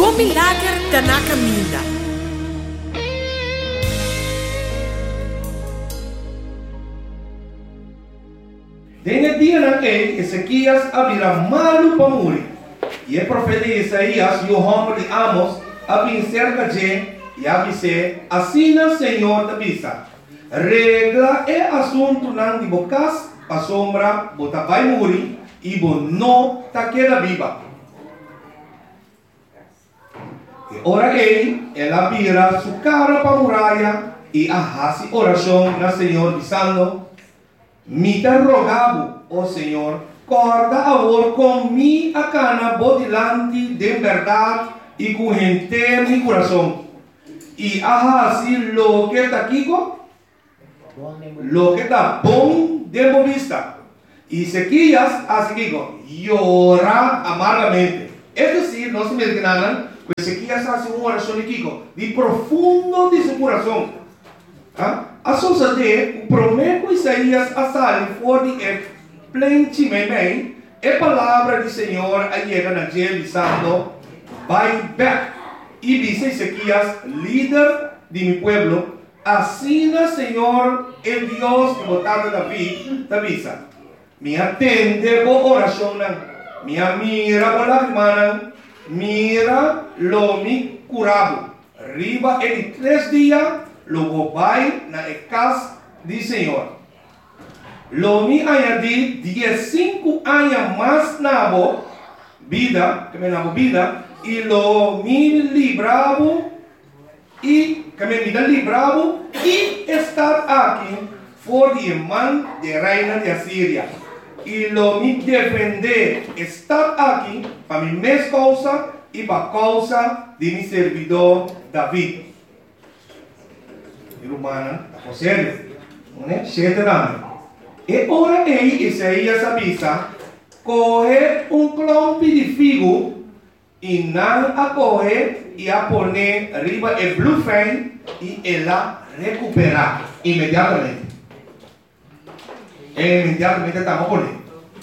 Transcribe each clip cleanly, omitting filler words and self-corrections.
Bom milagre está na caminha. Nesse dia naquele, Ezequias abrirá malu para morrer. E o profeta Isaías e o homem de Amos abrim cerca de e avise, assim o Senhor te avisa. Regla é assunto não de bocas, a sombra, bota vai morrer e bo não ta queda viva. E ora ela vira sua cara para a muralha e arrasa oração na Senhor dizendo: me te rogavo, ó Senhor, corda agora com mi a cana bodilante de verdade e com gente mi coração. E assim lo que está aqui, lo que está bom de vista. E Ezequias assim llora amargamente. Es decir, no se me enganan, pues Ezequias hace una oración de profundo de su corazón. A sociedade, o prometo Isaías a sair fora de plenamente, a palavra do Senhor a chega na gente dizendo: vai back. E dice Ezequias, líder de mi pueblo, assim o Senhor, el Dios que botaram David, te avisa: me atende por oração, me mira por lágrimas, mira lo mi curado. Riba em 3 dias, lo vai na casa do Senhor. Lo mi añadí 15 anos mais na vida, que me na vida, e lo mi libravo e que me vida libravo e estar aqui for de mão de reina de Assíria. E lo mi defender estar aqui para mi mesma causa e para a causa de mi servidor David. Humana, está sério, não é? Cheio de nada. E ora Isaías avisa: coge clompe de figo e não a coge e a poner arriba el blufen e ela recuperar imediatamente. Imediatamente estamos poniendo.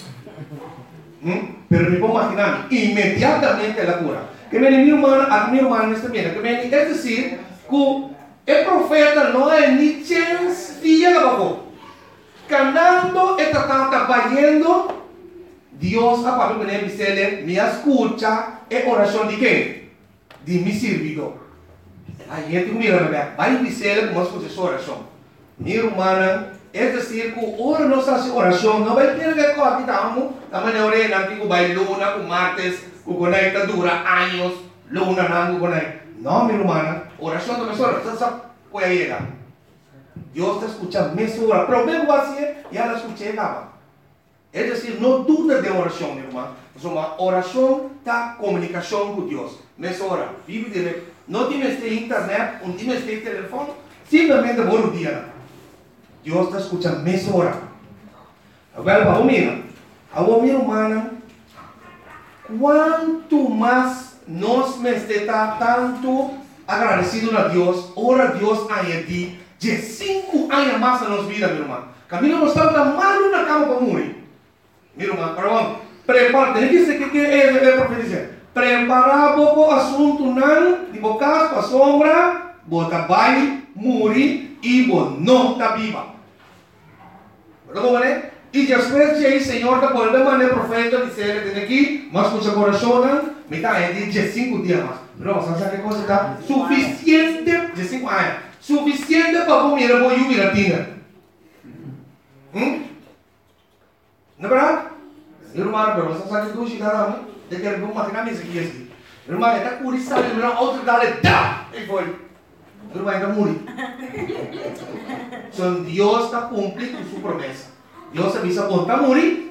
Pero me puedo imaginar, imediatamente ela cura. Que me mi hermano está bien, que me es decir, que el profeta não é ni chance dia abajo. Canando está trabalhando, Deus a palavra que dice, me escucha, é oração de quem? De mi servidor. Aí gente mira, vai dizer como escucha essa oração. Minha irmã, é decir, que ora não faz oração, não vai ter que cortar tamo, também não é nanti que vai luna, que martes, que conecta dura anos, luna não conecta. No, mi hermana, oración de mesora, ¿sabes? Puede llegar. Dios te escucha mesora, pero me voy a decir, ya la escuché, nada. Es decir, no dudes de oración, mi hermano. Oración está comunicación con Dios. Mesora, vive directo. No tienes este internet, no tienes este teléfono, simplemente por un día. Dios te escucha mesora. Agora, vamos mirar. Agora, mi hermana, quanto mais nós me está tanto agradecido a Deus, ora Deus añadí de 5 anos mais na nossa vida, meu irmão. Camilo não estava tão mal na cama para morrer. Meu irmão, perdão, prepara, tem que ser que é profetizar. Preparar pouco assunto não, de bocas para sombra, bota vai morrer e não está viva. Perdão, né? E depois de aí, Senhor, da volta maneira profeta dizer, tem aqui, mas com seu coração, me está aí de 5 dias mais. Não, você sabe que coisa está suficiente de 5 anos, suficiente para comer a boa e latina. Não é verdade? Irmão, pero você sabe que tu chega lá, de que ele vai imaginar isso aqui assim. Irmão, está curioso, ele não outro dá ele dá, e foi. Irmão, está morrer. Então Deus está cumprindo sua promessa. Dios avisa, ponta morir.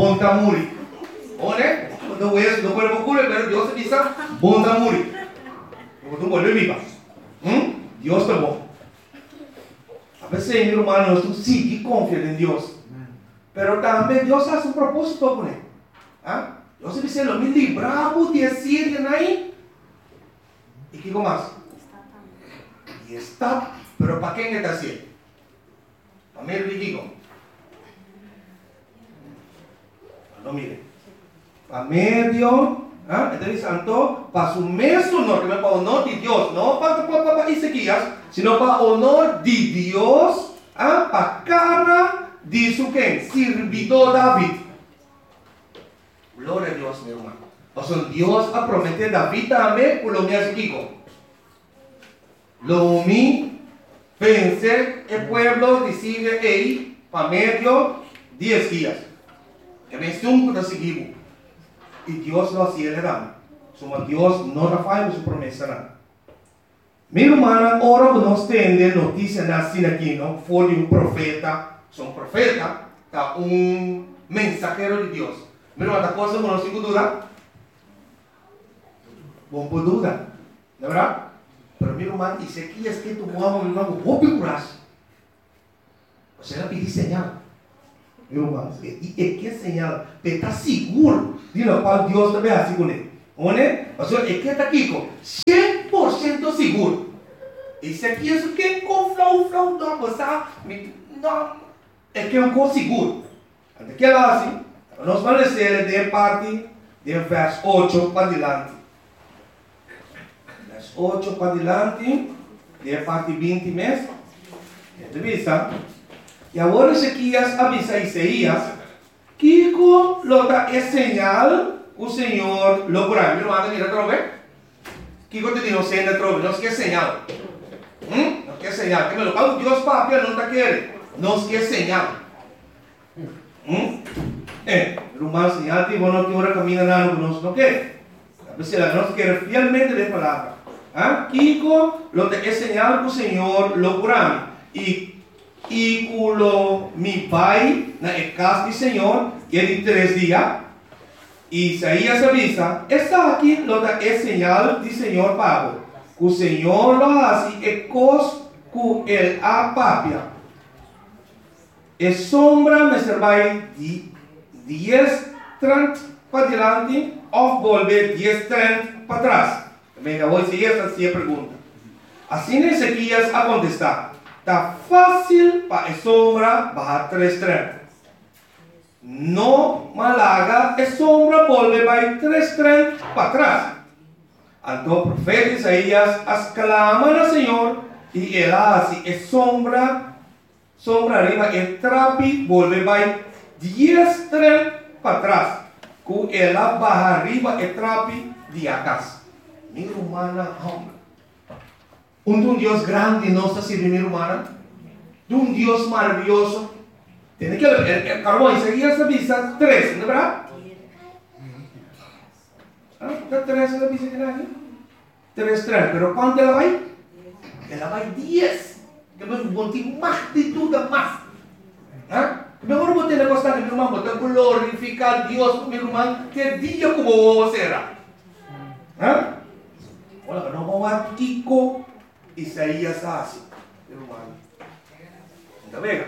¿Oye? No puedo ocurrir, pero Dios avisa, ponta morir. Como tú vuelves viva. Dios te bom. A veces, mi hermano, tú sí que confías en Dios. Pero también Dios hace un propósito con él. Dios dice, lo mismo libramos de Asiria ahí. ¿Y qué más? Y está, pero ¿para quién está haciendo? Para mí el digo. No, mire, a medio Entonces, santo, para su mesmo honor, que no para honor de Dios, no para Ezequías, sino para honor de Dios, para cara de su quien, servidor David. Gloria a Dios, mi hermano. O sea, Dios ha prometido David también, por lo mío Kiko. Lo mi pensé, el pueblo decide ahí, para medio 10 días. Que me estuvo de seguimos. Y Dios lo acelerará. Somos Dios no da falla su promesa. Mi hermana, ahora nos tiene noticia así aquí, ¿no? Fue de un profeta, son profeta, está un mensajero de Dios. Mi hermana, ¿la cosa no tengo duda? Bom por duda, ¿de verdad? Pero mi hermana, dice que es que tu mamá, mi hermano, vos figuras. O sea, le pedí señal. Mi hermano, ¿y qué señal? Pero está seguro de lo cual Dios también así con él. O sea, es que está aquí con 100% seguro. Y si aquí es que con flow, no, pues no, es que es un co seguro. Antes que ela así, nos van a decir de parte de verso 8 para adelante. Verso 8 para adelante, de parte 20 meses. Entrevista. Y ahora Ezequías avisa a Isaías que lo da es señal o Señor lo curará. Mi hermano, mira otra vez. Kiko te dijo, se anda otra vez. No es que es señal. No es que es señal. Que me lo pago Dios papi, no te quiere. No es que es señal. Hermano, señal que bueno que ahora camina nada, no quiere. A veces la no quiere fielmente de palabra. Kiko lo da es señal o Señor lo curará. Y culo mi pai na casa del Señor, que es de 3 días, Isaías avisa, está aquí lo da es señal del Señor Pablo, que el Señor lo hace e cos que el apapia. Es sombra me servai de 10:30 para adelante, o volver 10:30 para atrás. Venga, voy a seguir esta pregunta. Así Ezequías a contestar. Está fácil para a sombra bajar 3:30. No malaga, a sombra volve vai 3:30 para atrás. Então o profeta Isaías clama ao Senhor e ele hace a sombra arriba, e trapi volve vai 10:30 para atrás. Com ela baja arriba e trapi de atrás. Mi humana hombre. Un Dios grande no está sirviendo, mi hermana. De un Dios maravilloso. Tiene que el carbón Isaías avisa 3, ¿no verdad? ¿Está 3 la avisa que nadie? 3, pero ¿cuánto ela vai? Ela vai 10. Que me bote más de tudo más. Mejor bote na costa que mi irmão, bote glorificar Dios, mi irmão, que dia como será. Olha, não vamos a Kiko. Isaías hace, hermano. ¿Está bien?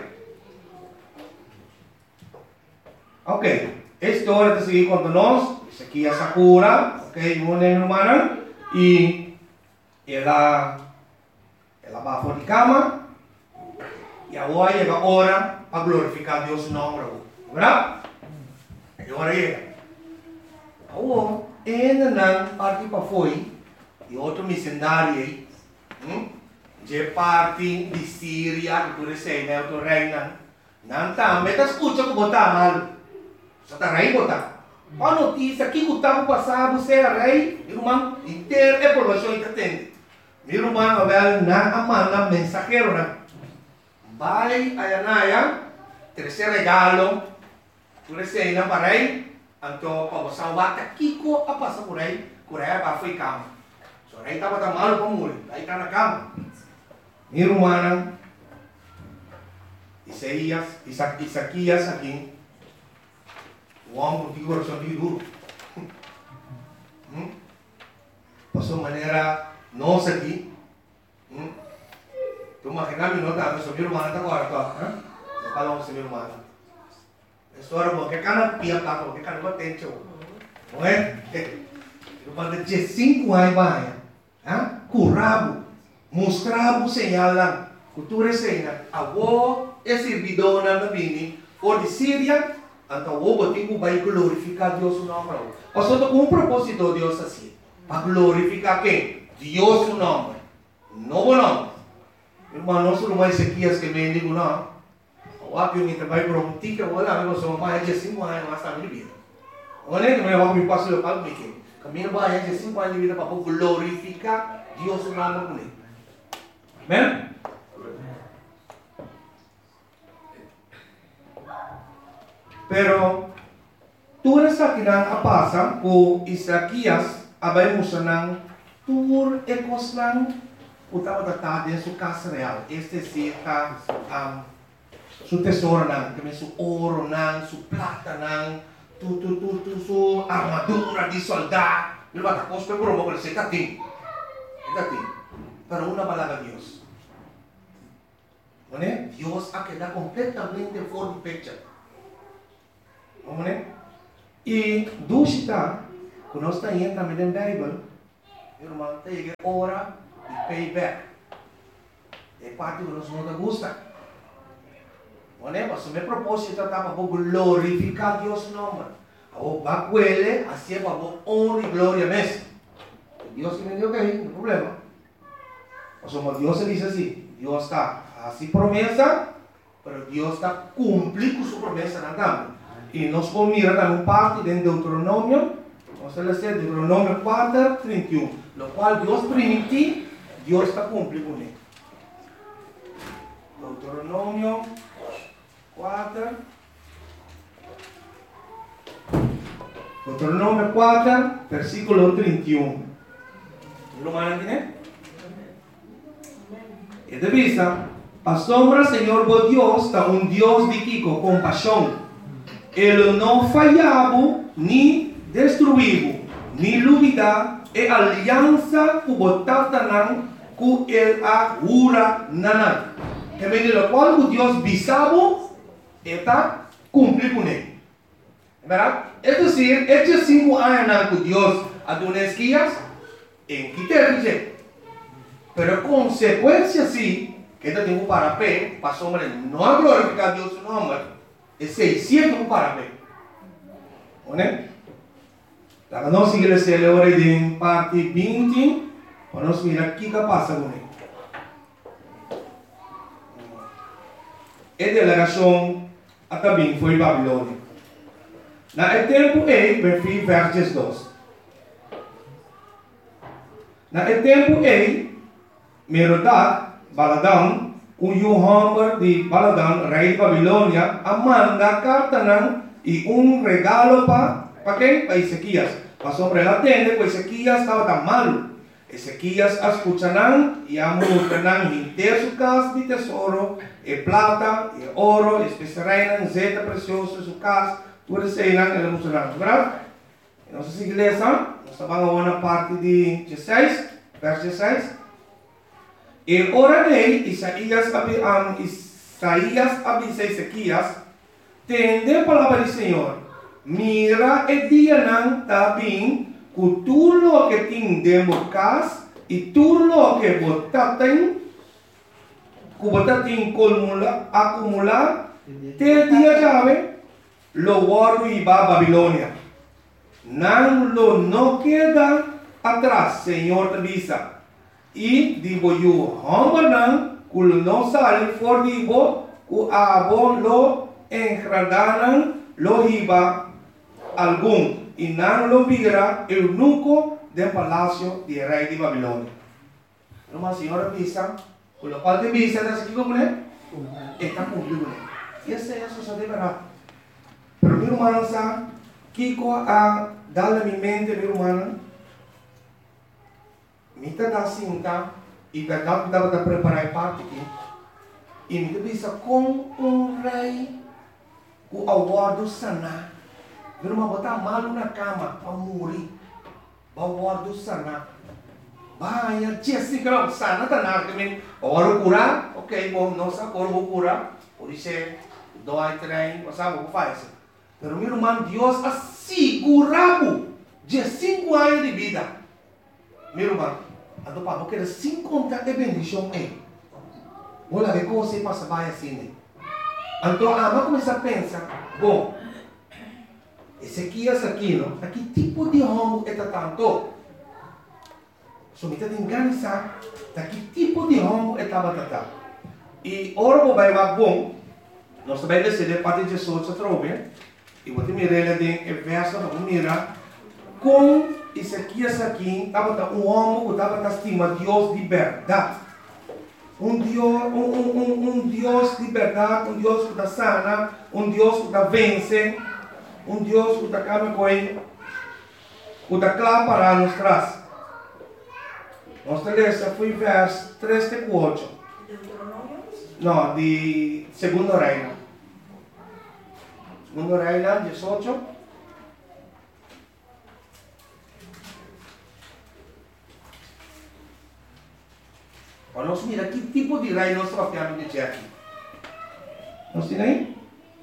Ok, esta hora de seguir con nosotros, Ezequías Sakura, ok, una hermana, y ella va por la cama, y ahora llega la hora para glorificar a Dios su nombre, ¿verdad? Y ahora llega. Ahora, en la parte para foi, y otro misionario, de parte de Síria, que tu recém, né, o reina, não tá, mas tá escuta que botar mal, só tá rei botar. A notícia que o tempo passado você é rei, irmão, inteiro é informação que atende. Meu irmão, Abel, na amana mensageiro, né? Vai a Anaya, terceiro regalo, tu recém, né, para rei, então para você bata Kiko a passar por rei, para africano. So, rei estava tão malo para morrer, aí está na cama. Minha irmã, Isaías aqui, o homem contigo coração de duro. Passou maneira nossa aqui. Tu imagina me nota, mas minha irmã está agora, tá? Eu falo com minha irmã. História boa, que cara pia cá, que cara boa tente, não é? Eu mando de 5 anos vai, curabo, mostrava señal cultura cena, avó é servidor na bini, ou de Síria, Então, o tempo vai glorificar Deus o nome. Portanto, um propósito de Deus assim, para glorificar quem? Deus o nome. Não o nome. Irmão, não sou mais Ezequias que me digo não. O aqui eu me trabalho por um tique, eu olho, eu sou mais de 5 anos, mas está minha vida. Olha, que eu me passo o local, me caminho mais de 5 anos de vida para glorificar Deus o nome comigo. Amém? Pero tudo isso que não passa com Isaías, abrimos não tur e coslang utama tata de su casa real. Este sí está su tesoro nang, kami su oro nang, su plata nang, su armadura de soldado. Não vai estar costo pero mo se tating. Pero una palabra Dios. ¿Vale? Dios ha quedado completamente fuera de pecha. ¿Vale? Y dusita, quando está aí também na Bíblia, irmão, tem hora de payback. É parte que nós não gosta. ¿Vale? Mas o meu propósito é para glorificar Deus nome. O bacuele, assim é para honra e glória mesmo. Deus que me deu que aí, não tem problema. Mas como Deus diz assim, Deus está assim promessa, mas Deus está cumprindo sua promessa na cama. E nós vamos mirar uma parte de Deuteronômio, vamos ler Deuteronômio 4, 31, no qual Deus permitiu, Deus está cumprindo com ele. Deuteronômio 4, Deuteronômio 4, versículo 31. ¿Lo mandan tiene? Y te visa, a sombra Señor vos Dios, está un Dios de Kiko, compasión. Ele não falhava, nem destruiu, nem dúvida, e aliança que botata não, que ele agura não. Que me diz, quando Deus bisava, está cumprir com ele. Verdade? É dizer, estes 5 anos que Deus adonou guias, em que ter dizer. Pero consequência sim, que eu tenho para pé, para sombra não glorificar Deus no nome. É 600 para bem. Né? Então, nós igreja celebra em parte 20, para nós mirar o que passa com ele. A delegação também foi Babilônia. Na tempo bem versos 2. Na tempo Merodach, Baladão, o Hammer de Baladan, rei de Babilônia, manda carta e regalo para quem? Para Ezequias. Passou para ela atender, porque Ezequias estava tão malo. Ezequias escuta e a multa inteira sua casa de tesouro, e plata, e ouro, e especiarias, zeta preciosa, sua casa, tudo isso aí, ela mostrou, verdade? Nossa igreja, nós estamos na parte de 16, verso 16. E ora dele, Isaías avisa Ezequias, tende a palavra do Senhor, mira e dia não também, que tudo o que tem dentro casa, e tudo o que você tem acumular, te dia chave, lo guardo e va a Babilônia. Não queda atrás, Senhor te avisa. E digo eu, Hambanan, que não sale for digo, que abo lo engradanan lo iba algum, e não lo vira eunuco del palácio de rei de Babilônia. Uma senhora visa, com o qual te visa, está aqui como é? Está cumprido. E essa é a sociedade verdade. Pero meu irmão sabe, Kiko a dar na minha mente, meu irmão, Mita da cinta e verdade dava preparar parte aqui. E me bisa com rei o aguardo sana. Viu uma botar malo na cama para morrer. O aguardo sana. Vai, tia assim que não sana tá nada também. Agora curar, ok, bom, não sabe agora vou curar. Por isso dói trem, não sabe o que faz. Pero meu irmão, Deus assegurava de 5 anos de vida. Meu irmão. Então, para porque sem contar a bendição é. Olha, que você passa bem assim. Então, a começa a pensar, bom, Ezequias aqui, não? Aqui tipo de homem é tanto. So, kita tinganisa, que tipo de homem é tata. E ora o vai bom, nós também decidimos parte de Jesus a trover. E vou te mirar ali em verso, vamos mirar com Ezequias aqui, estava um homem que estava estima Deus de verdade. Um Deus de verdade, um Deus que está sana, um Deus que está vence, um Deus que está cada coisa, que está claro para nos traz. Nossa letra foi verso 3 e 4. Não, de Segundo Reino. Segundo Reino, 18. Vamos mirar que tipo de reino nós estamos falando de aqui. Nós temos aí?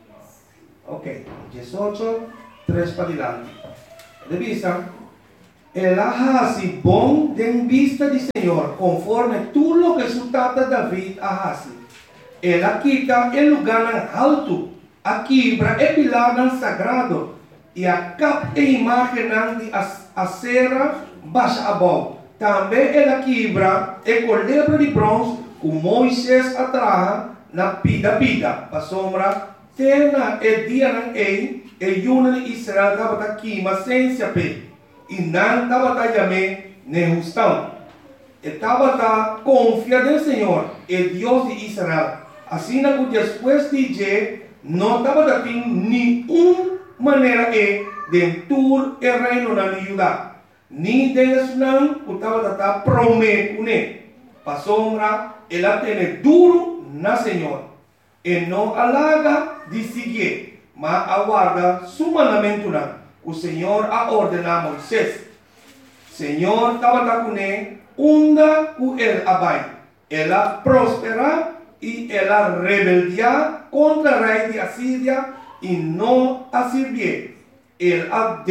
Ok, 18, 3 para diante. De vista, el hace bom de vista del Señor, conforme tú lo que su tata David hace. Él quita el lugar alto, aquí el pilar sagrado, y acá imagen de acera baixa abajo. Também ela quebra o colebro de bronze que Moisés atraja na pida. Para sombra, tena e dia na e yuna de Israel estava aqui, mas sem se apê. E não estava também nem justão. Estava confia no Senhor, o Deus de Israel. Assim que depois de dia, não estava tendo nenhuma maneira de tur o reino na Judá. Ni deles não estava prometendo. Para sombra, ela tem duro na Senhor. E não alaga de seguir, mas aguarda su mandamento não. O Senhor a ordena a Moisés. Senhor estava com ele, unda com ele abai. Ela prospera e ela rebeldia contra o rei de Assíria e não a servir. Ela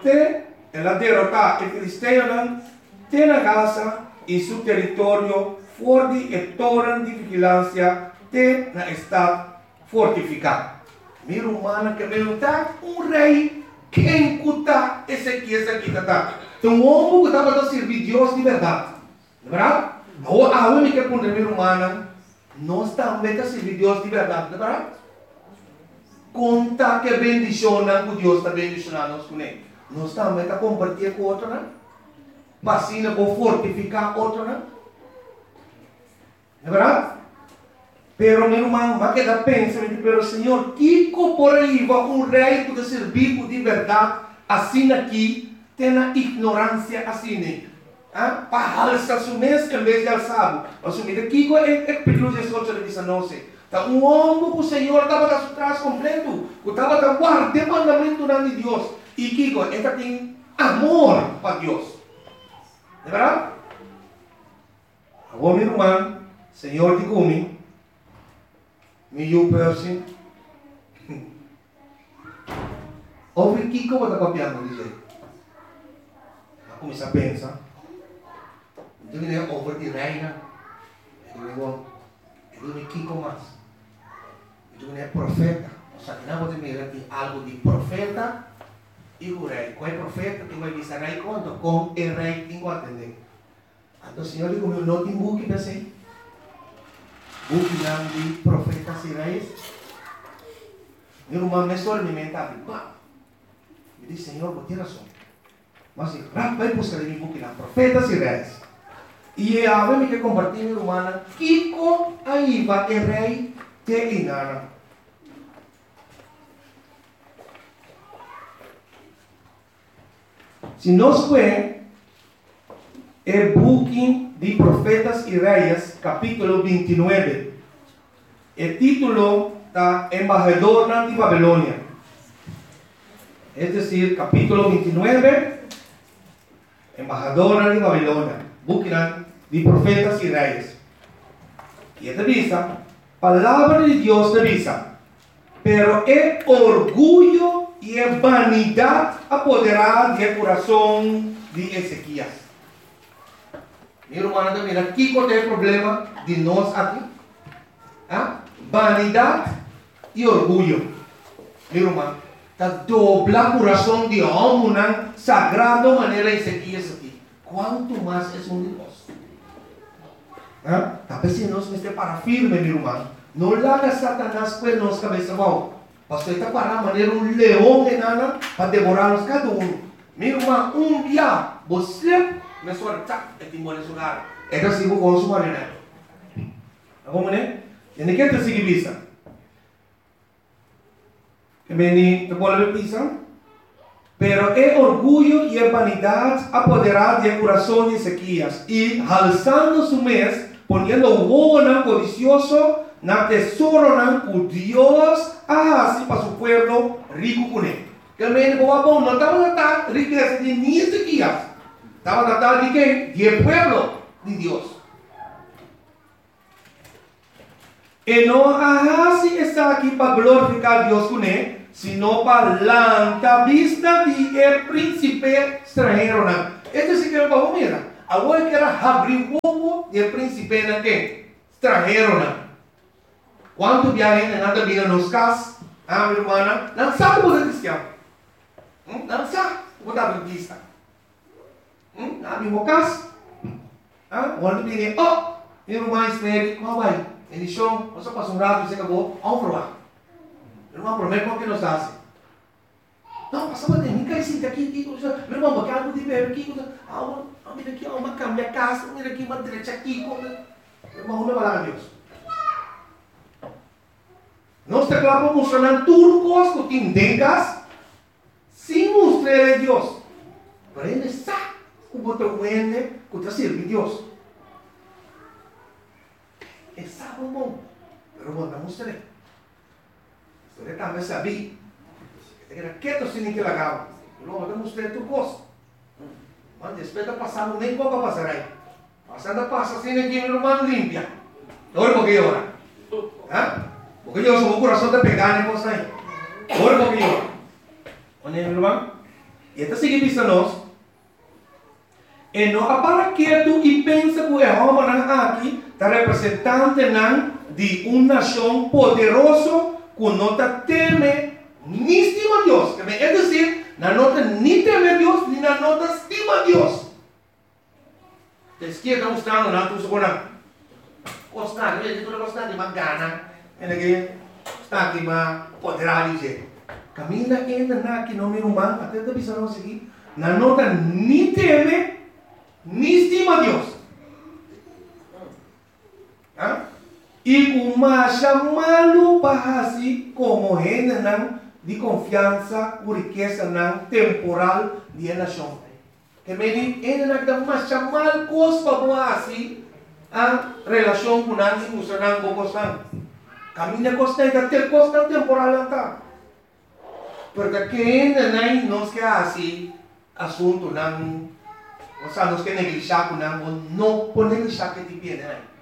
derrota o filisteu tem a Gaza e seu território fora de torre de vigilância tem na estado fortificado. Minha humana que perguntar rei quem cuta Ezequias aqui tá. Então um homem que estava a servir Deus de verdade, não é verdade? A única que minha humana nós também a servir Deus de verdade, não é verdade? Conta que bendicionam que Deus está bendicionando nós com ele. Nós também a compartilhar com outro, né? Vacina para fortificar outro, né? Não é verdade? Pero meu irmão, vai quedar pensando, pero Senhor, que por aí vai rei que servir de verdade, assim aqui, tem a ignorância assim, para alçar su mês em vez de alçar. Assumir aqui é pedido de Jesus de 19. Tá homem que o Senhor estava atrás completo, que estava guardando o mandamento de Deus. E Kiko, ele tem amor para Deus. Não é verdade? Agora, meu irmão, Senhor te come, me eu person. Ouve Kiko, vai estar copiando, dizer. Vai começar a pensar. Então, ele é over de reina. Ele é Kiko mais. Então, ele é profeta. Só que não vou ter algo de profeta. E o rei, com o profeta, tu vai dizer rei quanto? Com o rei, tem que atender. Então o Senhor diz, não tem buque para ser. Buque não de profetas e reis. Meu irmão, me só me mental. Me diz, Senhor, vou ter razão. Mas vai buscar em buque não, profetas e reis. E a vez que compartilhar, meu irmão, Kiko aí vai o rei te engana. Se nós vemos o book de Profetas e Reis, capítulo 29, o título está Embajador de Babilônia. É decir, capítulo 29, Embajador de Babilônia, book de Profetas e Reis. E esta visa, palavra de Deus te visa, pero é orgulho e a vanidade apoderada do coração de Ezequias. Meu irmão, mira, aqui qual é o problema de nós aqui? Vanidade e orgulho. Meu irmão, ta dobla corazón de hombre, sagrado manera Ezequías aquí. ¿Cuánto más es un Dios? Tal vez si nos esté para firme, mi hermano. No le haga Satanás pues nos cabeza bajo. Pastor está para manera un león enana para devorarnos cada uno. Mi hermano, un día, você me suelta el timón en su hogar. Esto sigo con su marina. ¿Cómo es? Tiene que te seguir vista. Que me te vuelve pisa. Pero el orgullo y la vanidad apoderaron del corazón de Ezequías y alzando su mes, poniendo huevo codicioso, na tesoro por Dios, así para su pueblo rico con él. Que me dijo, no estaba tratando riqueza de ni Ezequías, estaba tratando de qué? De pueblo de Dios. Y no así está aquí para glorificar a Dios con él, sino para la vista de el príncipe extranjero. Este sí que lo vamos a mirar. Ahora que era abrir huevo del príncipe extranjero. ¿Cuántos viajes en nada vida nos cas? Mi hermana, no sabe por cristiano. No sabe por adventista. No mismo cas. Quando viene, mi hermana espere, como vai? Ele show, você passa rato e você acabou, vamos provar. Irmão, prometo que nos hace. Não, passa para mim, cai sim, aqui, meu irmão, porque algo de ver aqui, mira aqui, uma cama, casa, mira aqui, uma direita aqui, irmão, não vai lá, Deus. Nós te claro mostrando tudo que entendas, sem mostrar a Deus. Para ele sabe como te muende, como te sirve Deus. É sabe bom, pero bom, não mostrei. Você também sabia. Era quieto sem que lagava. Não, eu mostrei tu gosto. Mas depois de passar, nem pouco passar aí. Passando passa sem que meu irmão limpia. Olha porque ora. Porque eu sou o coração de pegar nem coisa aí. Olha porque ora. Olha meu irmão. E até seguir vista nós. E não para quieto e pensa que é homem aqui, está representante de uma nação poderosa que não teme ni estima a Dios. Es decir, no nota ni teme a Dios, ni no nota estima a Dios. Es que estamos mostrando, no tú supones, constante, oye, tú no constante, más gana, en el que está aquí más poder dice. Camina entra aquí, no me humano, hasta te pisan aquí, no nota ni teme, ni estima a Dios. Y como llamarlo para así como gente de confianza o riqueza temporal de nação. Que me diz, ainda não mais chamar coisa para assim a relação com nós e mostrar não gostam. Caminha constante até coisa temporal tá. Porque quem não nos quer assim assunto não, ou seja, nos quer negligenciar com não pode negligenciar que te pede.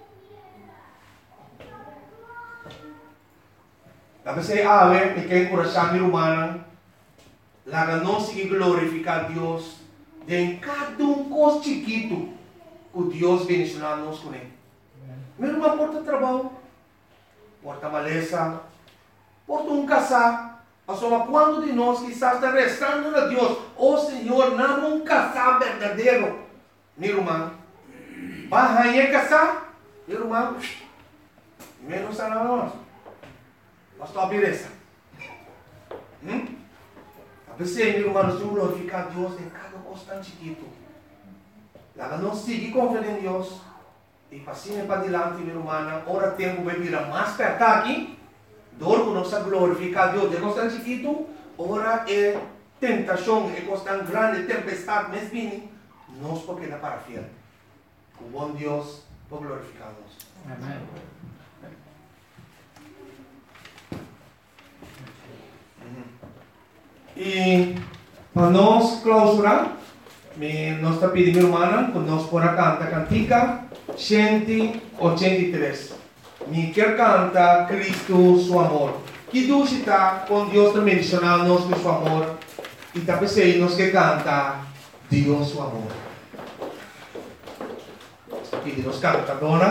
Talvez a ver, me quer encorajar mi humana, la não seguir glorificar Deus de cada coisa chiquito que Deus bendicionar nos com ele. Meu irmão, porta trabalho, porta maleza, porta casar. Só quando de nós quizás está rezando a Deus, Senhor, não casar verdadeiro. Meu irmão, vai a casar, meu irmão, menos a nós. Pastor Abireza. A pessoa, meu irmão, nós temos que glorificar a Deus em cada coisa tão chiquito. Ela não sigue confiando em Deus. E passinha para adiante, meu irmão, ora tempo vai virar mais perto aqui. Dor que nós glorificar a Deus de coisa tão chiquito. Ora é tentação, é coisa tão grande, tempestade, mas vem. Nós porque dá para fiel. O bom Deus para glorificar-nos. Amém. E para nós clausurar, nós está pedindo, irmã, que nós por cantar cantica 183. Me quer cantar Cristo, seu amor. Que Deus está com Deus também mencionando-nos com seu amor. E também sei nós que canta Deus, seu amor. Aqui nós canta, dona.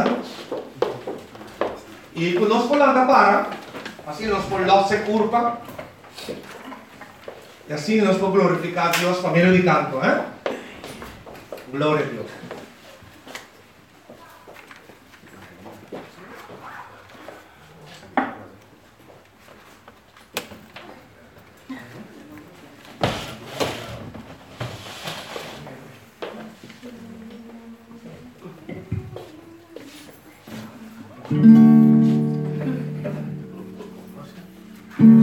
E quando nós falamos para, assim nós por lá se curva. E assim nós vamos glorificar a Deus, família de canto, hein? Glória a Deus. Thank